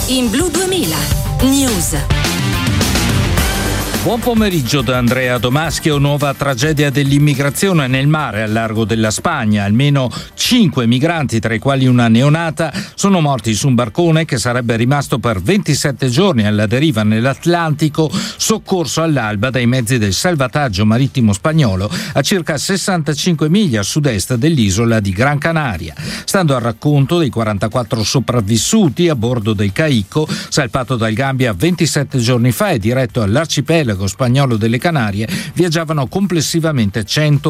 In Blu 2000 News. Buon pomeriggio da Andrea Domaschio. Nuova tragedia dell'immigrazione nel mare al largo della Spagna. Almeno 5 migranti, tra i quali una neonata, sono morti su un barcone che sarebbe rimasto per 27 giorni alla deriva nell'Atlantico, soccorso all'alba dai mezzi del salvataggio marittimo spagnolo a circa 65 miglia a sud-est dell'isola di Gran Canaria. Stando al racconto dei 44 sopravvissuti a bordo del Caicco, salpato dal Gambia 27 giorni fa e diretto all'arcipelago spagnolo delle Canarie, viaggiavano complessivamente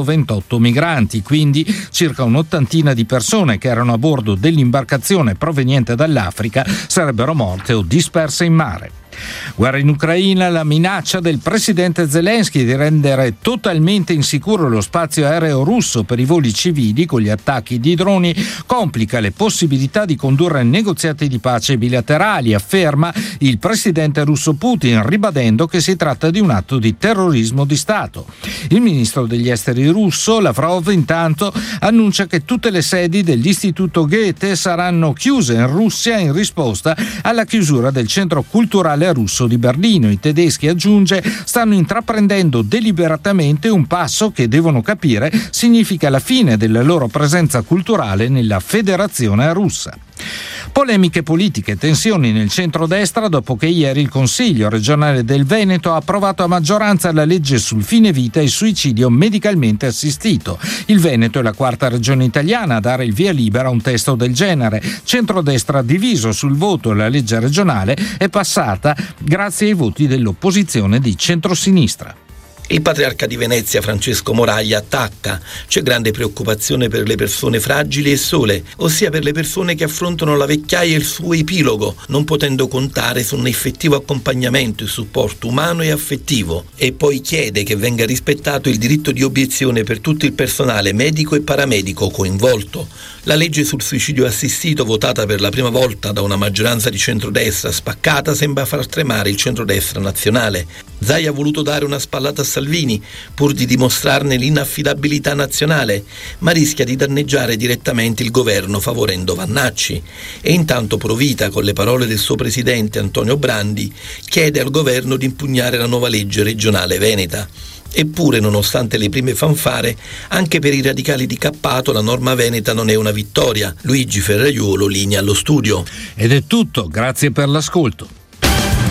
128 migranti, quindi circa un'ottantina di persone che erano a bordo dell'imbarcazione proveniente dall'Africa sarebbero morte o disperse in mare. Guerra in Ucraina, la minaccia del presidente Zelensky di rendere totalmente insicuro lo spazio aereo russo per i voli civili con gli attacchi di droni complica le possibilità di condurre negoziati di pace bilaterali, afferma il presidente russo Putin, ribadendo che si tratta di un atto di terrorismo di Stato. Il ministro degli esteri russo, Lavrov, intanto annuncia che tutte le sedi dell'Istituto Goethe saranno chiuse in Russia in risposta alla chiusura del centro culturale russo di Berlino. I tedeschi, aggiunge, stanno intraprendendo deliberatamente un passo che, devono capire, significa la fine della loro presenza culturale nella Federazione russa. Polemiche politiche, tensioni nel centrodestra dopo che ieri il Consiglio regionale del Veneto ha approvato a maggioranza la legge sul fine vita e il suicidio medicalmente assistito. Il Veneto è la quarta regione italiana a dare il via libera a un testo del genere. Centrodestra diviso sul voto, la legge regionale è passata grazie ai voti dell'opposizione di centrosinistra. Il patriarca di Venezia Francesco Moraglia attacca. C'è grande preoccupazione per le persone fragili e sole, ossia per le persone che affrontano la vecchiaia e il suo epilogo, non potendo contare su un effettivo accompagnamento e supporto umano e affettivo. E poi chiede che venga rispettato il diritto di obiezione per tutto il personale medico e paramedico coinvolto. La legge sul suicidio assistito, votata per la prima volta da una maggioranza di centrodestra spaccata, sembra far tremare il centrodestra nazionale. Zaia ha voluto dare una spallata a Salvini pur di dimostrarne l'inaffidabilità nazionale, ma rischia di danneggiare direttamente il governo favorendo Vannacci. E intanto Provita, con le parole del suo presidente Antonio Brandi, chiede al governo di impugnare la nuova legge regionale veneta. Eppure, nonostante le prime fanfare, anche per i radicali di Cappato la norma veneta non è una vittoria. Luigi Ferraiuolo, linea allo studio. Ed è tutto, grazie per l'ascolto.